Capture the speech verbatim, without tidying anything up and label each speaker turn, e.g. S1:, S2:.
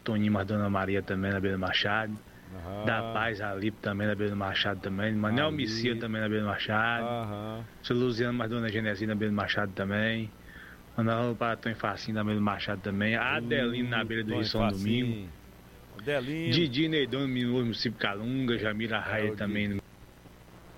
S1: Toninho mas Dona Maria também na Beira do Machado. Aham. Da Paz, Alipe também na Beira do Machado também. Manel Messias também na Beira do Machado. Aham. Seu Luciano mas Dona Genesina na Beira do Machado também. Mandar para Tony Facinho na Beira do Machado também. A Adelino na Beira do Rio São Domingo.
S2: Adelino.
S1: Didi Neidon no município Calunga. Jamila Raia também no